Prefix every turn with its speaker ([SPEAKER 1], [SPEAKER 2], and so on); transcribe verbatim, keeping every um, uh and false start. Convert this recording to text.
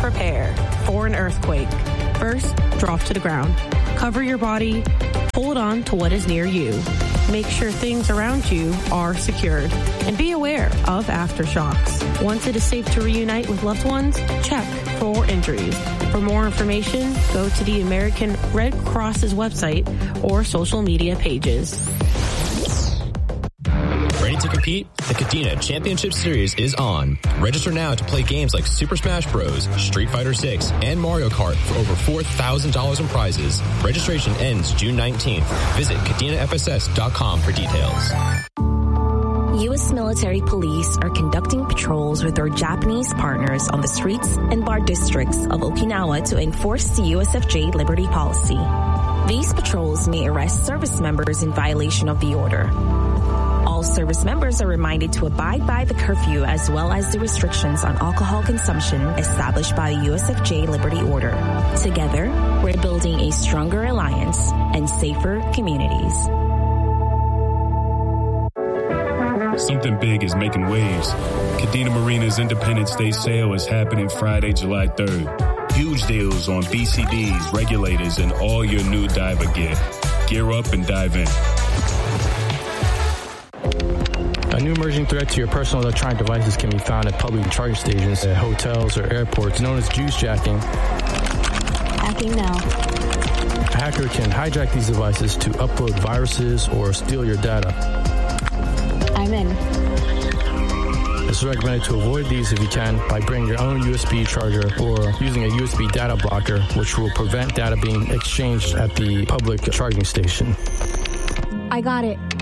[SPEAKER 1] Prepare for an earthquake. First, drop to the ground. Cover your body. Hold on to what is near you. Make sure things around you are secured. And be aware of aftershocks. Once it is safe to reunite with loved ones, check for injuries. For more information, go to the American Red Cross's website or social media pages.
[SPEAKER 2] Ready to compete? The Kadena Championship Series is on. Register now to play games like Super Smash Bros., Street Fighter six, and Mario Kart for over four thousand dollars in prizes. Registration ends June nineteenth. Visit Kadena F S S dot com for details.
[SPEAKER 3] U S military police are conducting patrols with their Japanese partners on the streets and bar districts of Okinawa to enforce the U S F J Liberty policy. These patrols may arrest service members in violation of the order. All service members are reminded to abide by the curfew as well as the restrictions on alcohol consumption established by the U S F J Liberty Order. Together, we're building a stronger alliance and safer communities.
[SPEAKER 4] Something big is making waves. Kadena Marina's Independence Day sale is happening Friday, July third. Huge deals on B C Ds, regulators, and all your new diver gear. Gear up and dive in.
[SPEAKER 5] A new emerging threat to your personal electronic devices can be found at public charging stations, at hotels, or airports, known as juice jacking.
[SPEAKER 6] Hacking now.
[SPEAKER 5] A hacker can hijack these devices to upload viruses or steal your data.
[SPEAKER 6] I'm in.
[SPEAKER 5] It's recommended to avoid these if you can by bringing your own U S B charger or using a U S B data blocker, which will prevent data being exchanged at the public charging station.
[SPEAKER 6] I got it.